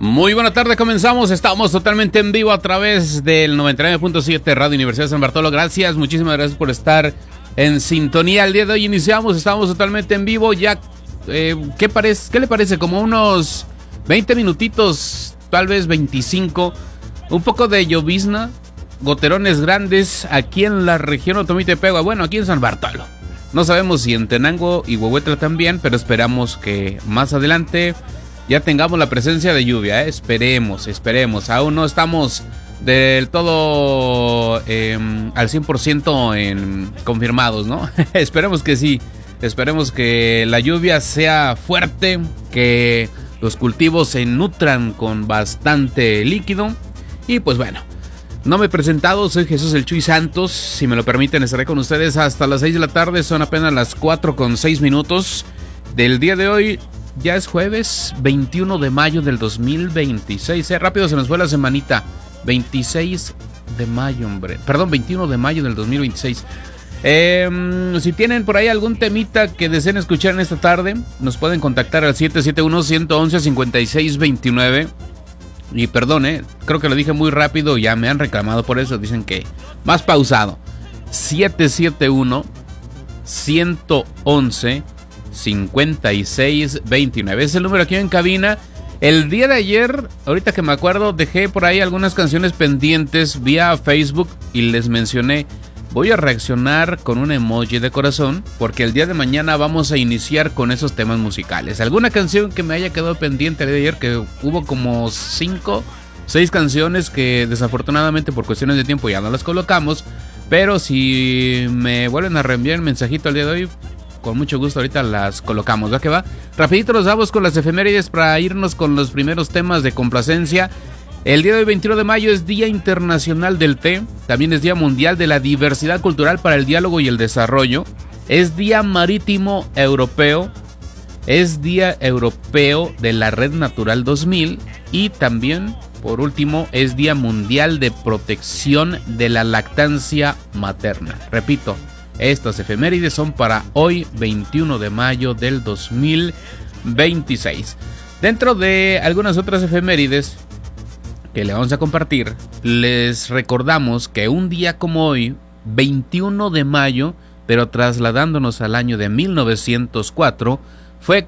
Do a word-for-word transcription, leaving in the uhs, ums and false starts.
Muy buena tarde, comenzamos, estamos totalmente en vivo a través del noventa y nueve punto siete Radio Universidad de San Bartolo. Gracias, muchísimas gracias por estar en sintonía. El día de hoy iniciamos, estamos totalmente en vivo. Ya, eh, ¿qué, parece, ¿qué le parece? Como unos veinte minutitos, tal vez veinticinco. Un poco de llovizna, goterones grandes aquí en la región Otomí-Tepegua. Bueno, aquí en San Bartolo. No sabemos si en Tenango y Huehuetla también, pero esperamos que más adelante ya tengamos la presencia de lluvia, ¿eh? Esperemos, esperemos. Aún no estamos del todo eh, al cien por ciento en, confirmados, ¿no? Esperemos que sí. Esperemos que la lluvia sea fuerte, que los cultivos se nutran con bastante líquido. Y pues bueno, no me he presentado, soy Jesús el Chuy Santos. Si me lo permiten, estaré con ustedes hasta las seis de la tarde. Son apenas las cuatro con seis minutos del día de hoy. Ya es jueves veintiuno de mayo del dos mil veintiséis. Eh, rápido se nos fue la semanita. veintiséis de mayo, hombre. Perdón, veintiuno de mayo del dos mil veintiséis. Eh, si tienen por ahí algún temita que deseen escuchar en esta tarde, nos pueden contactar al siete siete uno, uno uno uno, cinco seis dos nueve. Y perdón, eh, creo que lo dije muy rápido. Ya me han reclamado por eso. Dicen que más pausado. siete siete uno, uno uno uno, cincuenta y seis veintinueve es el número aquí en cabina. El día de ayer, ahorita que me acuerdo, dejé por ahí algunas canciones pendientes vía Facebook y les mencioné, voy a reaccionar con un emoji de corazón porque el día de mañana vamos a iniciar con esos temas musicales. Alguna canción que me haya quedado pendiente el día de ayer, que hubo como cinco, seis canciones que desafortunadamente por cuestiones de tiempo ya no las colocamos, pero si me vuelven a reenviar el mensajito el día de hoy, con mucho gusto ahorita las colocamos, ¿va que va? Rapidito los damos con las efemérides para irnos con los primeros temas de complacencia. El día de hoy, veintiuno de mayo, es Día Internacional del Té. También es Día Mundial de la Diversidad Cultural para el Diálogo y el Desarrollo. Es Día Marítimo Europeo. Es Día Europeo de la Red Natural dos mil. Y también, por último, es Día Mundial de Protección de la Lactancia Materna. Repito, estas efemérides son para hoy, veintiuno de mayo del dos mil veintiséis. Dentro de algunas otras efemérides que le vamos a compartir, les recordamos que un día como hoy, veintiuno de mayo, pero trasladándonos al año de mil novecientos cuatro, fue